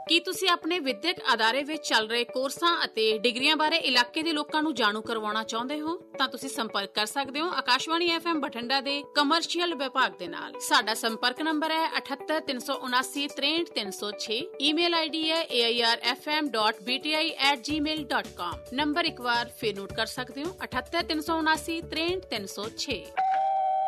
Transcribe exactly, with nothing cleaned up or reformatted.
ਕੀ ਤੁਸੀਂ ਆਪਣੇ ਵਿਦਿਅਕ ਅਦਾਰੇ ਵਿੱਚ ਚੱਲ ਰਹੇ ਕੋਰਸਾਂ ਅਤੇ ਡਿਗਰੀਆਂ ਬਾਰੇ ਇਲਾਕੇ ਦੇ ਲੋਕਾਂ ਨੂੰ ਜਾਣੂ ਕਰਵਾਉਣਾ ਚਾਹੁੰਦੇ ਹੋ ਤਾਂ ਤੁਸੀਂ ਸੰਪਰਕ ਕਰ ਸਕਦੇ ਹੋ ਆਕਾਸ਼ਵਾਣੀ ਐਫ ਐਮ ਬਠਿੰਡਾ ਦੇ ਕਮਰਸ਼ੀਅਲ ਵਿਭਾਗ ਦੇ ਨਾਲ। ਸਾਡਾ ਸੰਪਰਕ ਨੰਬਰ ਹੈ ਅਠੱਤਰ ਤਿੰਨ ਸੌ ਉਨਾਸੀ ਤਰੇਂਹਠ ਤਿੰਨ ਸੌ ਛੇ। ਈਮੇਲ ਆਈਡੀ ਹੈ ਏ I R F M dot B T I at ਜੀ ਮੇਲ ਡਾਟ ਕਾਮ। ਨੰਬਰ ਇੱਕ ਵਾਰ ਫਿਰ ਨੋਟ ਕਰ ਸਕਦੇ ਹੋ ਅਠੱਤਰ ਤਿੰਨ ਸੌ ਉਨਾਸੀ ਤਰੇਂਹਠ ਤਿੰਨ ਸੌ ਛੇ।